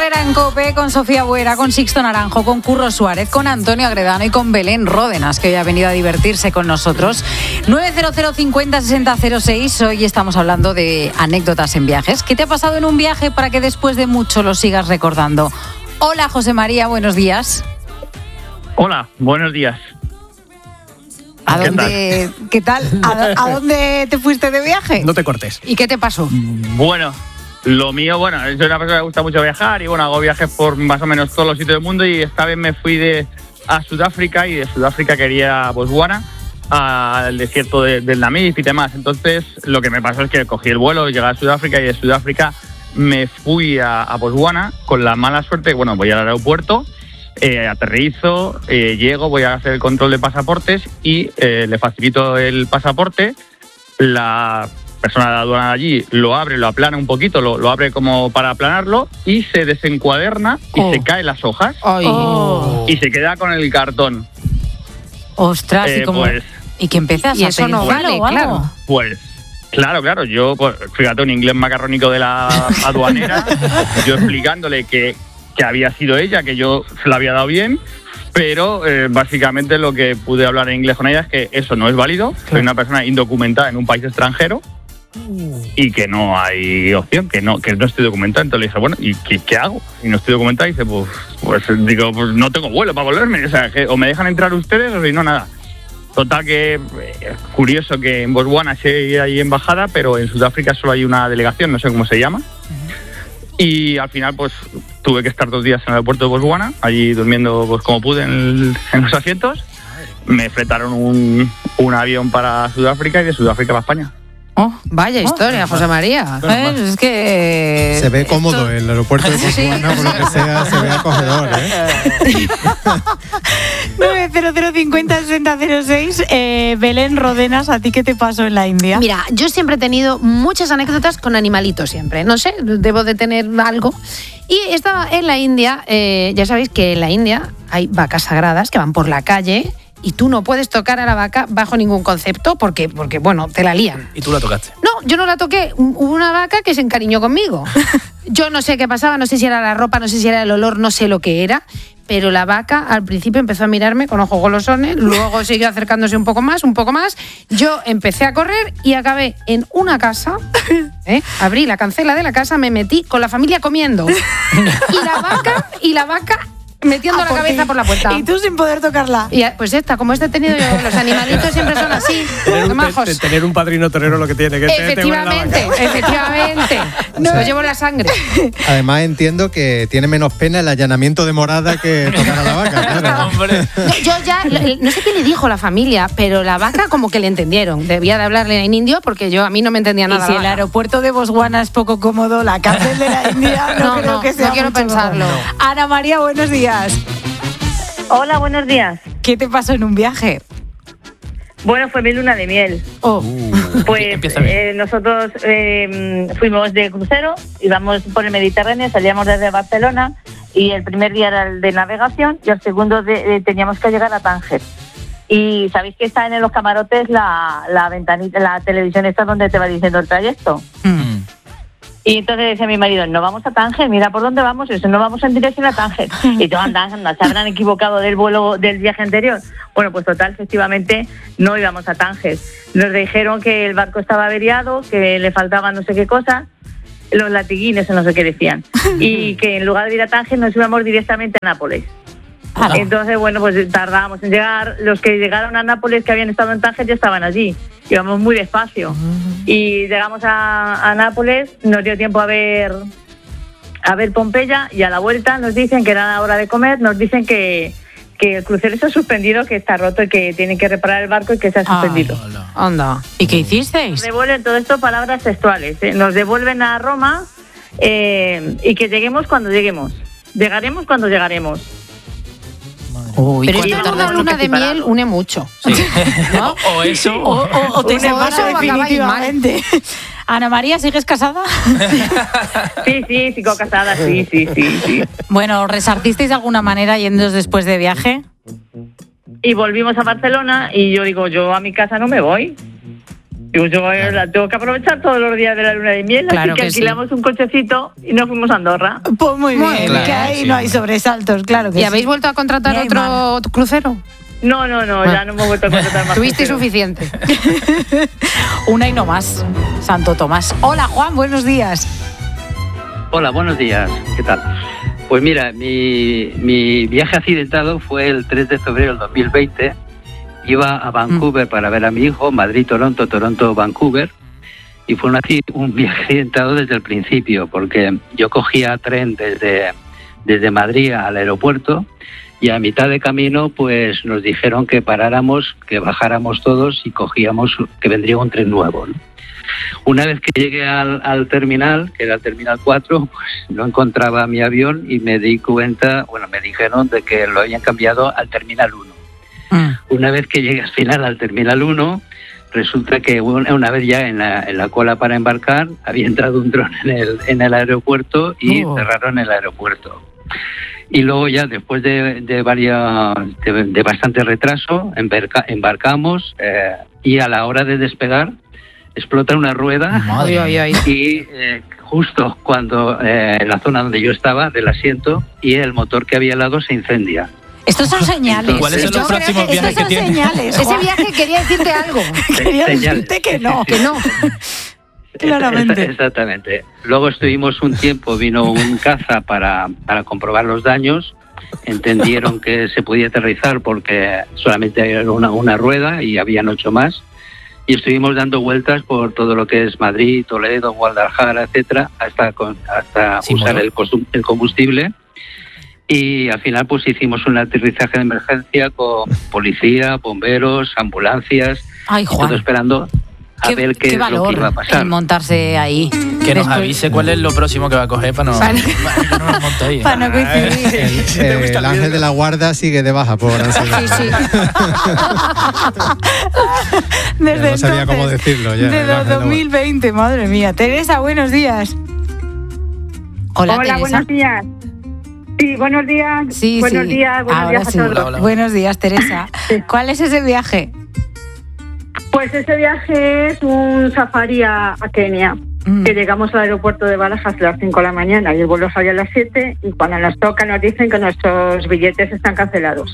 Herrera en COPE, con Sofía Buera, con Sixto Naranjo, con Curro Suárez, con Antonio Agredano y con Belén Ródenas, que hoy ha venido a divertirse con nosotros. 900 50 60 06. Hoy estamos hablando de anécdotas en viajes. ¿Qué te ha pasado en un viaje para que después de mucho lo sigas recordando? Hola, José María, buenos días. Hola, buenos días. ¿Qué tal? ¿A dónde te fuiste de viaje? No te cortes. ¿Y qué te pasó? Bueno, lo mío, soy una persona que me gusta mucho viajar y hago viajes por más o menos todos los sitios del mundo y esta vez me fui a Sudáfrica y de Sudáfrica quería Botswana, al desierto del Namib y demás. Entonces, lo que me pasó es que cogí el vuelo, llegué a Sudáfrica y de Sudáfrica me fui a Botswana con la mala suerte, voy al aeropuerto. Aterrizo, llego, voy a hacer el control de pasaportes y le facilito el pasaporte. La persona de la aduana de allí lo abre, lo aplana un poquito, lo abre como para aplanarlo y se desencuaderna y se caen las hojas y se queda con el cartón. Ostras, ¿y qué empiezas a eso no vale, claro. Pues claro, yo, fíjate, un inglés macarrónico de la aduanera, yo explicándole que había sido ella, que yo se la había dado bien, pero básicamente lo que pude hablar en inglés con ella es que eso no es válido, soy una persona indocumentada en un país extranjero y que no hay opción, que no estoy documentado. Entonces le dije, ¿y qué hago? Y no estoy documentado y dice, pues no tengo vuelo para volverme, o sea, o me dejan entrar ustedes o si no, nada. Total que curioso que en Botswana sí hay embajada, pero en Sudáfrica solo hay una delegación, no sé cómo se llama. Y al final tuve que estar 2 días en el aeropuerto de Botswana, allí durmiendo como pude en los asientos. Me fletaron un avión para Sudáfrica y de Sudáfrica para España. Vaya historia, José María. Es que se ve cómodo el aeropuerto de Botswana, por lo que sea, se ve acogedor, 900 50 60 06. Belén Ródenas, ¿a ti qué te pasó en la India? Mira, yo siempre he tenido muchas anécdotas con animalitos siempre. No sé, debo de tener algo. Y estaba en la India, ya sabéis que en la India hay vacas sagradas que van por la calle y tú no puedes tocar a la vaca bajo ningún concepto porque te la lían. ¿Y tú la tocaste? No, yo no la toqué. Hubo una vaca que se encariñó conmigo. Yo no sé qué pasaba, no sé si era la ropa, no sé si era el olor, no sé lo que era, pero la vaca al principio empezó a mirarme con ojos golosones, luego siguió acercándose un poco más. Yo empecé a correr y acabé en una casa, abrí la cancela de la casa, me metí con la familia comiendo. Y la vaca metiendo la cabeza por la puerta. Y tú sin poder tocarla. Y pues como he tenido yo, los animalitos siempre son así, majos. Tener un padrino torero lo que tiene que efectivamente. No. Lo llevo en la sangre. Además entiendo que tiene menos pena el allanamiento de morada que tocar a la vaca, claro. Hombre. Yo ya, no sé qué le dijo la familia, pero la vaca como que le entendieron. Debía de hablarle en indio porque a mí no me entendía nada. Y si el aeropuerto de Botswana es poco cómodo, la cárcel de la India no creo que sea. No quiero pensarlo. No. Ana María, buenos días. Hola, buenos días. ¿Qué te pasó en un viaje? Bueno, fue mi luna de miel. Pues nosotros fuimos de crucero, íbamos por el Mediterráneo, salíamos desde Barcelona y el primer día era el de navegación y el segundo teníamos que llegar a Tánger. Y sabéis que está en los camarotes la ventanita, la televisión esta donde te va diciendo el trayecto. Y entonces decía mi marido, no vamos a Tánger, mira por dónde vamos, eso no vamos en dirección a Tánger. Y yo, anda, se habrán equivocado del vuelo del viaje anterior. Bueno, pues total, efectivamente, no íbamos a Tánger. Nos dijeron que el barco estaba averiado, que le faltaban no sé qué cosas, los latiguines o no sé qué decían. Y que en lugar de ir a Tánger nos íbamos directamente a Nápoles. Entonces, pues tardábamos en llegar. Los que llegaron a Nápoles, que habían estado en Tánger, ya estaban allí. Íbamos muy despacio. Y llegamos a Nápoles, nos dio tiempo a ver Pompeya y a la vuelta nos dicen que era la hora de comer, nos dicen que el crucero se ha suspendido, que está roto y que tienen que reparar el barco y que se ha suspendido. Anda. ¿Y qué hicisteis? Nos devuelven todo esto, palabras textuales. Nos devuelven a Roma y que lleguemos cuando lleguemos. Llegaremos cuando llegaremos. Pero esto de una luna de miel une mucho. Sí. ¿No? O eso. O te separa definitivamente. Ana María, ¿sigues casada? Sí, sigo casada, sí. Bueno, ¿resarcisteis de alguna manera yendo después de viaje? Y volvimos a Barcelona y yo digo, yo a mi casa no me voy. Digo, yo la tengo que aprovechar todos los días de la luna de miel, Claro así que alquilamos un cochecito y nos fuimos a Andorra. Pues muy bien, Claro, que ahí sí. no hay sobresaltos, claro que ¿Y sí. habéis vuelto a contratar Ni hay otro crucero? No, ya no me he vuelto a contratar más. Tuviste cruceros. suficiente. Una y no más. Santo Tomás. Hola, Juan, buenos días. Hola, buenos días. ¿Qué tal? Pues mira, mi viaje accidentado fue el 3 de febrero del 2020. Iba a Vancouver para ver a mi hijo, Madrid-Toronto, Toronto-Vancouver. Y fue un viaje accidentado desde el principio, porque yo cogía tren desde Madrid al aeropuerto y a mitad de camino pues nos dijeron que paráramos, que bajáramos todos y que vendría un tren nuevo, ¿no? Una vez que llegué al terminal, que era el terminal 4, pues no encontraba mi avión y me di cuenta, me dijeron de que lo habían cambiado al terminal 1. Una vez que llegué al final al terminal 1, resulta que una vez ya en la cola para embarcar, había entrado un dron en el aeropuerto y cerraron el aeropuerto. Y luego ya después de bastante retraso, embarcamos y a la hora de despegar, explota una rueda y justo cuando en la zona donde yo estaba, del asiento, y el motor que había al lado se incendia. Estos son señales. ¿Cuáles son los próximos viajes que tiene? Señales. Ese viaje quería decirte algo. Quería decirte que no. Claramente. Exactamente. Luego estuvimos un tiempo, vino un caza para comprobar los daños. Entendieron que se podía aterrizar porque solamente era una rueda y habían 8 más. Y estuvimos dando vueltas por todo lo que es Madrid, Toledo, Guadalajara, etcétera, hasta usar el combustible. Y al final pues hicimos un aterrizaje de emergencia con policía, bomberos, ambulancias, Ay, Juan. todo esperando a ver qué es lo que iba a pasar. Montarse ahí. Que nos avise cuál es lo próximo que va a coger para no nos monte ahí. Para no coincidir. El ángel de la guarda sigue de baja por ansiedad. Sí. No sabía cómo decirlo ya. Desde 2020, madre mía. Teresa, buenos días. Hola, Hola, Teresa. buenos días. Sí, buenos días. Sí, buenos sí. días, buenos Ahora días a sí. todos. Hola. Buenos días, Teresa. ¿Cuál es ese viaje? Pues ese viaje es un safari a Kenia, que llegamos al aeropuerto de Barajas a las 5 de la mañana y el vuelo sale a las 7 y cuando nos toca nos dicen que nuestros billetes están cancelados.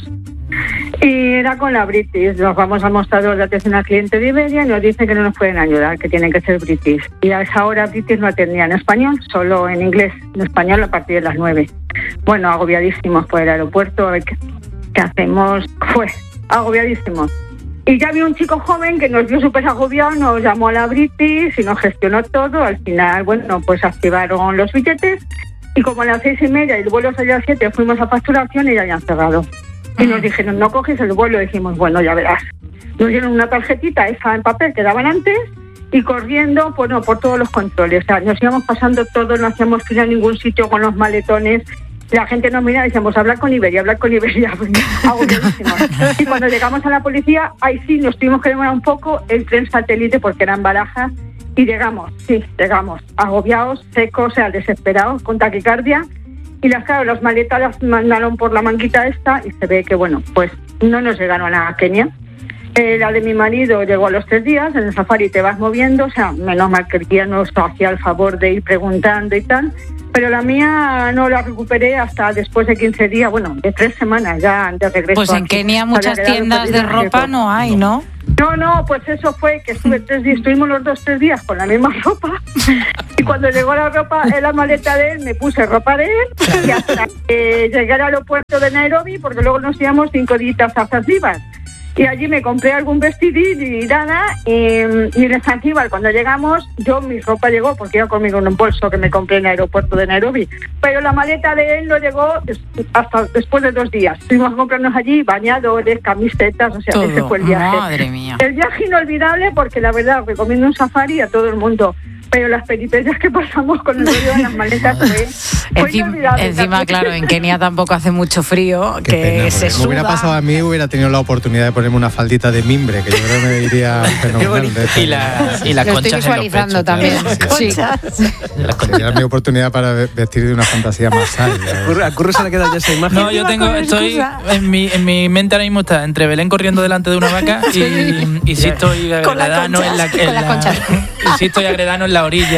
Y era con la British, nos vamos al mostrador de atención al cliente de Iberia y nos dicen que no nos pueden ayudar, que tienen que ser British. Y a esa hora British no atendía en español, solo en inglés, en español a partir de las 9. Bueno, agobiadísimos por el aeropuerto, a ver qué hacemos, pues agobiadísimos. Y ya había un chico joven que nos vio súper agobiado, nos llamó a la British y nos gestionó todo. Al final, bueno, pues activaron los billetes y como a las 6:30 y el vuelo salía a las 7, fuimos a facturación y ya habían cerrado. Y nos dijeron, no coges el vuelo. Y dijimos, bueno, ya verás. Nos dieron una tarjetita, esa en papel que daban antes, y corriendo por todos los controles. O sea, nos íbamos pasando todo, no hacíamos fila en ningún sitio con los maletones. La gente nos miraba y decíamos, hablar con Iberia. Agobiadísimos. Y cuando llegamos a la policía, ahí sí nos tuvimos que demorar un poco el tren satélite porque eran Barajas. Y llegamos, agobiados, secos, o sea, desesperados, con taquicardia. Y las maletas las mandaron por la manguita esta y se ve que, bueno, pues no nos llegaron a Kenia. La de mi marido llegó a los 3 días, en el safari te vas moviendo, o sea, menos mal que el guía nos hacía el favor de ir preguntando y tal, pero la mía no la recuperé hasta después de 15 días, bueno, de 3 semanas ya de regreso. Pues en Kenia muchas tiendas de ropa no hay, ¿no? No, pues eso fue que estuve 3 días, estuvimos los 3 días con la misma ropa y cuando llegó la ropa en la maleta de él me puse ropa de él y hasta que llegué al aeropuerto de Nairobi porque luego nos íbamos 5 días a Zanzíbar y allí me compré algún vestidín y nada y en Zanzíbar cuando llegamos mi ropa llegó porque iba conmigo en un bolso que me compré en el aeropuerto de Nairobi, pero la maleta de él no llegó hasta después de 2 días. Tuvimos que comprarnos allí bañadores, camisetas, o sea, ese fue el viaje. Madre mía. El viaje inolvidable porque la verdad recomiendo un safari a todo el mundo pero las peripecias que pasamos con el rollo de las maletas fue inolvidable. Encima, claro, en Kenia tampoco hace mucho frío, Qué que pena, se porque suda. me hubiera pasado a mí, hubiera tenido la oportunidad de ponerme una faldita de mimbre, que yo creo que me iría fenomenal. Y las Lo estoy conchas en los visualizando pechos, también. claro. Sí. Sería mi oportunidad para vestir de una fantasía más sabia. A Curro se le queda ya esa imagen. No, yo estoy en mi mente ahora mismo está entre Belén corriendo delante de una vaca y Sisto y Agredano y Sisto y Agredano en la orilla.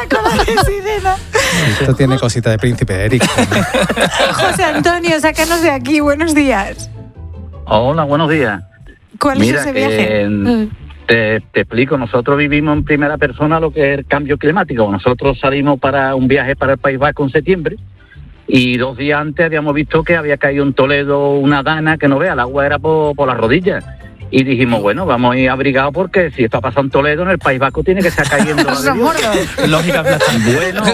Esto tiene cosita de Príncipe Eric. José Antonio, sácanos de aquí, buenos días. Hola, buenos días. ¿Cuál es ese viaje? Te explico, nosotros vivimos en primera persona lo que es el cambio climático. Nosotros salimos para un viaje para el País Vasco en septiembre y 2 días antes habíamos visto que había caído en Toledo una dana que no vea, el agua era por las rodillas. Y dijimos, bueno, vamos a ir abrigados porque si esto ha pasado en Toledo, en el País Vasco tiene que estar cayendo la de Dios. Lógica plastante. Bueno,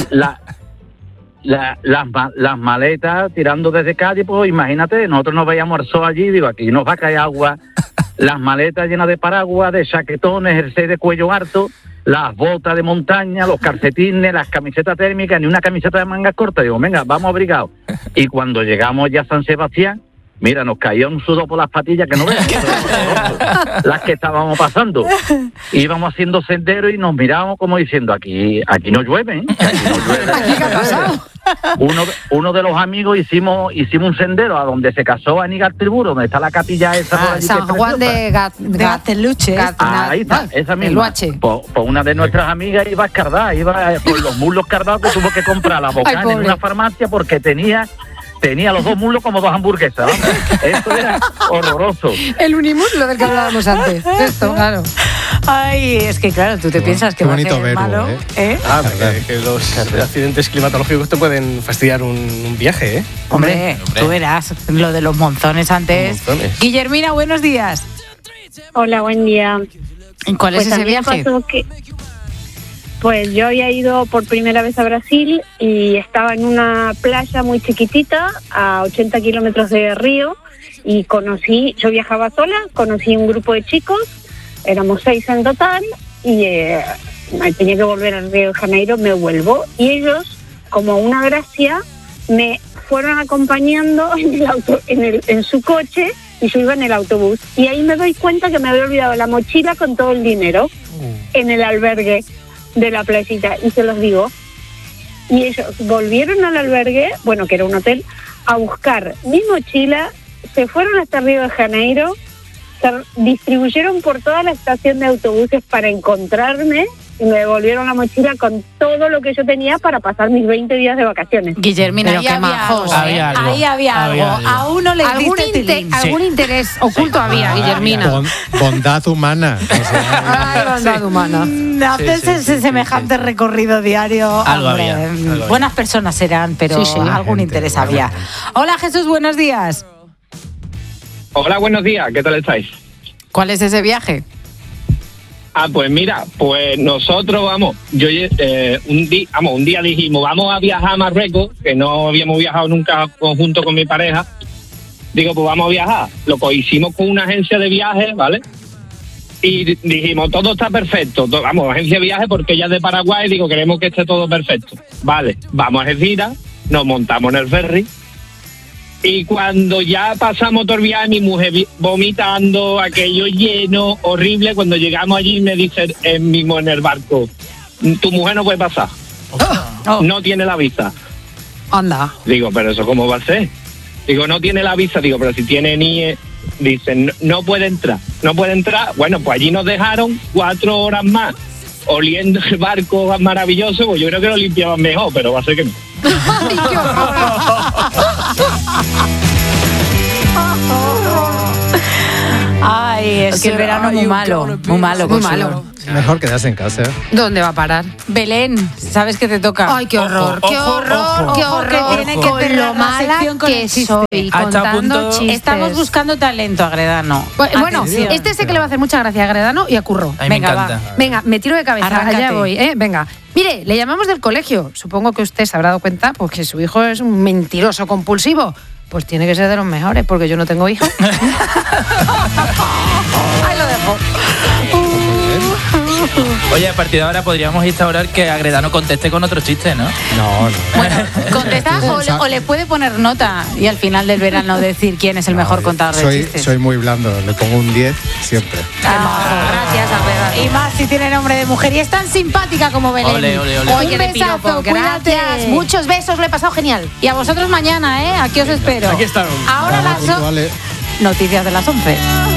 las maletas tirando desde Cádiz, pues imagínate, nosotros nos veíamos al sol allí, digo, aquí nos va a caer agua, las maletas llenas de paraguas, de chaquetones, jersey de cuello harto, las botas de montaña, los calcetines, las camisetas térmicas, ni una camiseta de mangas cortas, digo, venga, vamos abrigados. Y cuando llegamos ya a San Sebastián, mira, nos caía un sudor por las patillas que no veas, las que estábamos pasando. Íbamos haciendo sendero y nos mirábamos como diciendo, aquí no llueve, ¿eh? Aquí no llueve. ¿Aquí qué ha pasado? Uno de los amigos hicimos un sendero a donde se casó Aníbal Triburo, donde está la capilla esa. Por allí, San Juan de Gateluche. Ahí está, esa misma. Pues una de nuestras amigas iba escardada, iba con los muslos cardados, que tuvo que comprar la bocana en una farmacia porque tenía los 2 muslos como 2 hamburguesas. Vamos. Esto era horroroso. El unimuslo del que hablábamos antes. Esto, claro. Ay, es que claro, tú te piensas que Qué va a bonito ser verbo, malo. ¿eh? Que los accidentes climatológicos te pueden fastidiar un viaje, ¿eh? Hombre, tú verás lo de los monzones antes. Los monzones. Guillermina, buenos días. Hola, buen día. ¿Cuál es ese viaje? Pues yo había ido por primera vez a Brasil y estaba en una playa muy chiquitita, a 80 kilómetros de Río, y yo viajaba sola, conocí un grupo de chicos, éramos 6 en total, y tenía que volver al Río de Janeiro, me vuelvo, y ellos, como una gracia, me fueron acompañando en su coche, y yo iba en el autobús, y ahí me doy cuenta que me había olvidado la mochila con todo el dinero en el albergue de la playita, y se los digo, y ellos volvieron al albergue, bueno, que era un hotel, a buscar mi mochila, se fueron hasta Río de Janeiro, se distribuyeron por toda la estación de autobuses para encontrarme y me devolvieron la mochila con todo lo que yo tenía para pasar mis 20 días de vacaciones. Guillermina, Pero ahí qué había majos, algo, ¿eh? Ahí había algo. A uno le diste algún interés oculto había, Guillermina. Bondad humana. O sea, Ay, bondad humana. Haces ese semejante recorrido diario. Algo hombre, había, algo había. Buenas personas serán, pero Sí, sí. algún interés había. Hola Jesús, buenos días. Hola, buenos días, ¿qué tal estáis? ¿Cuál es ese viaje? Pues mira, pues nosotros un día dijimos, vamos a viajar a Marruecos, que no habíamos viajado nunca conjunto con mi pareja. Digo, pues vamos a viajar. Lo que hicimos con una agencia de viajes, ¿vale? Y dijimos, todo está perfecto. Agencia de viajes, porque ella es de Paraguay, digo, queremos que esté todo perfecto. Vale, vamos a Algeciras, nos montamos en el ferry. Y cuando ya pasamos todo el viaje, mi mujer vomitando, aquello lleno, horrible, cuando llegamos allí me dice él mismo en el barco, tu mujer no puede pasar, no tiene la visa. Anda. Digo, pero eso ¿cómo va a ser? Digo, no tiene la visa, digo, pero si tiene NIE, dicen, no puede entrar. Bueno, pues allí nos dejaron 4 horas más, oliendo el barco maravilloso, pues yo creo que lo limpiaban mejor, pero va a ser que no. ¡Ay, qué horror! Ay, es que el verano muy malo. Muy malo. Muy malo. mejor quedarse en casa. ¿Dónde va a parar? Belén, ¿sabes qué te toca? Ay, qué horror, qué horror, qué horror. Que tiene que Con cerrar lo la mala sección con que el chiste. soy, contando chistes. Estamos buscando talento, Agredano. Bueno, Atención. este sé que le va a hacer mucha gracia a Agredano y a Curro. A mí me Venga, encanta. Venga, me tiro de cabeza, Arráncate. allá voy, venga. Mire, le llamamos del colegio. Supongo que usted se habrá dado cuenta pues, que su hijo es un mentiroso compulsivo. Pues tiene que ser de los mejores, porque yo no tengo hijos. Ahí lo dejo. Oye, a partir de ahora podríamos instaurar que Agredano conteste con otro chiste, ¿no? No. Bueno, contesta o le puede poner nota y al final del verano decir quién es el mejor contador de chistes. Soy muy blando, le pongo un 10 siempre. Gracias, Agredano. Y más si tiene nombre de mujer y es tan simpática como Belén. Ole. Oye, un besazo, cuídate. Gracias. Muchos besos, lo he pasado genial. Y a vosotros mañana, ¿eh? Aquí os espero. Aquí estamos. Ahora noticias de las 11.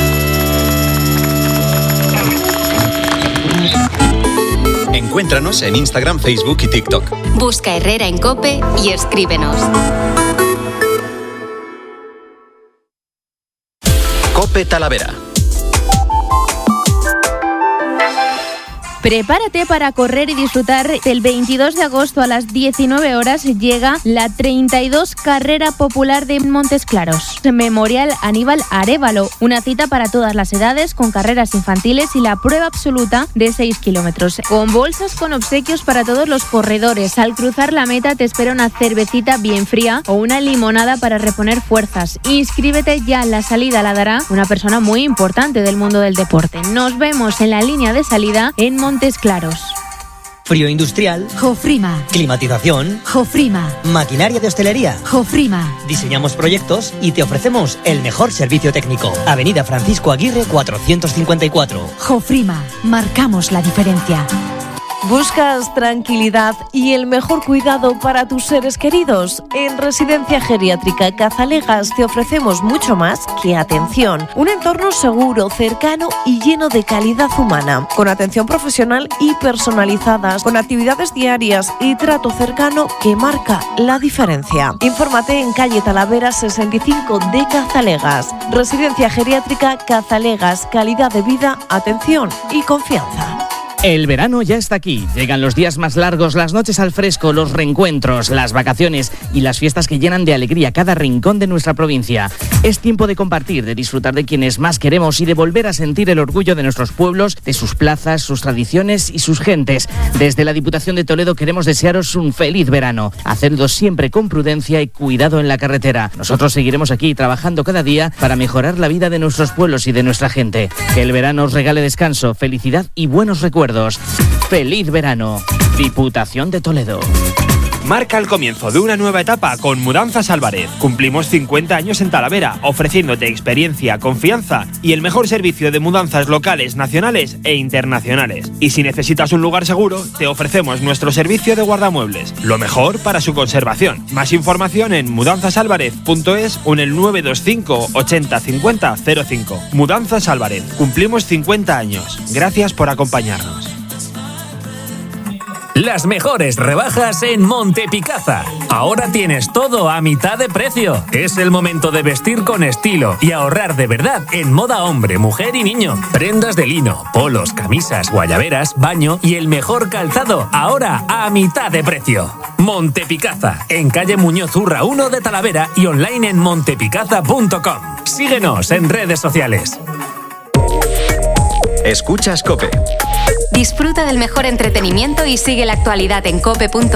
Encuéntranos en Instagram, Facebook y TikTok. Busca Herrera en COPE y escríbenos. COPE Talavera. Prepárate para correr y disfrutar. El 22 de agosto a las 19 horas llega la 32 Carrera Popular de Montes Claros. Memorial Aníbal Arévalo, una cita para todas las edades con carreras infantiles y la prueba absoluta de 6 kilómetros. Con bolsas con obsequios para todos los corredores. Al cruzar la meta te espera una cervecita bien fría o una limonada para reponer fuerzas. Inscríbete ya, la salida la dará una persona muy importante del mundo del deporte. Nos vemos en la línea de salida en Montes Claros. Frío industrial. Jofrima. Climatización. Jofrima. Maquinaria de hostelería. Jofrima. Diseñamos proyectos y te ofrecemos el mejor servicio técnico. Avenida Francisco Aguirre 454. Jofrima. Marcamos la diferencia. ¿Buscas tranquilidad y el mejor cuidado para tus seres queridos? En Residencia Geriátrica Cazalegas te ofrecemos mucho más que atención. Un entorno seguro, cercano y lleno de calidad humana, con atención profesional y personalizada, con actividades diarias y trato cercano que marca la diferencia. Infórmate en calle Talavera 65 de Cazalegas. Residencia Geriátrica Cazalegas, calidad de vida, atención y confianza. El verano ya está aquí. Llegan los días más largos, las noches al fresco, los reencuentros, las vacaciones y las fiestas que llenan de alegría cada rincón de nuestra provincia. Es tiempo de compartir, de disfrutar de quienes más queremos y de volver a sentir el orgullo de nuestros pueblos, de sus plazas, sus tradiciones y sus gentes. Desde la Diputación de Toledo queremos desearos un feliz verano. Hacedlo siempre con prudencia y cuidado en la carretera. Nosotros seguiremos aquí trabajando cada día para mejorar la vida de nuestros pueblos y de nuestra gente. Que el verano os regale descanso, felicidad y buenos recuerdos. ¡Feliz verano! Diputación de Toledo. Marca el comienzo de una nueva etapa con Mudanzas Álvarez. Cumplimos 50 años en Talavera, ofreciéndote experiencia, confianza y el mejor servicio de mudanzas locales, nacionales e internacionales. Y si necesitas un lugar seguro, te ofrecemos nuestro servicio de guardamuebles. Lo mejor para su conservación. Más información en mudanzasalvarez.es o en el 925 80 50 05. Mudanzas Álvarez. Cumplimos 50 años. Gracias por acompañarnos. Las mejores rebajas en Montepicasa. Ahora tienes todo a mitad de precio. Es el momento de vestir con estilo y ahorrar de verdad en moda hombre, mujer y niño. Prendas de lino, polos, camisas, guayaberas, baño y el mejor calzado. Ahora a mitad de precio. Montepicasa, en calle Muñoz Urra 1 de Talavera y online en montepicasa.com. Síguenos en redes sociales. Escuchas COPE. Disfruta del mejor entretenimiento y sigue la actualidad en cope.es.